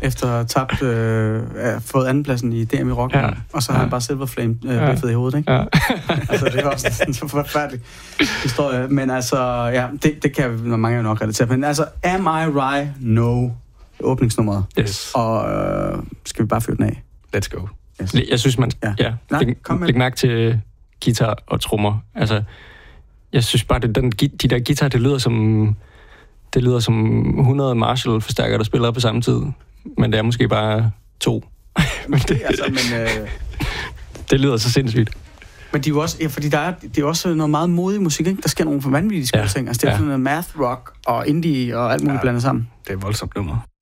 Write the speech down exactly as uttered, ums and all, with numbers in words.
efter at have tabt, øh, fået andenpladsen i D M i rock, ja. Og så har ja. han bare Silver Flame øh, ja. biffet i hovedet, ikke? Ja. Altså, det er også sådan en forfærdelig historie. Men altså, ja, det, det kan mange jo nok relatere. Men altså, Am I Right? No. Åbningsnummeret. Yes. Og øh, skal vi bare fyre den af? Let's go. Yes. Jeg synes, man ja. Ja, Nej, læg, læg mærke til guitar og trommer. Altså, jeg synes bare, det, den, de der guitar, det lyder som det lyder som hundrede Marshall-forstærkere, der spiller på samme tid. Men det er måske bare to. Men det, altså, men, øh... det lyder så sindssygt. Men de er jo også, ja, fordi der er, det er også noget meget modig musik, ikke? Der sker nogle vanvittige ja. ting. Altså, det er ja. sådan noget math rock og indie og alt muligt ja. blandet sammen. Det er voldsomt nummer.